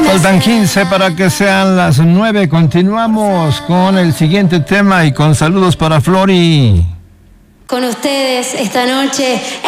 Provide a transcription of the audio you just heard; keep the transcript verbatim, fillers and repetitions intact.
Faltan quince para que sean las nueve. Continuamos con el siguiente tema y con saludos para Flori. Con ustedes esta noche.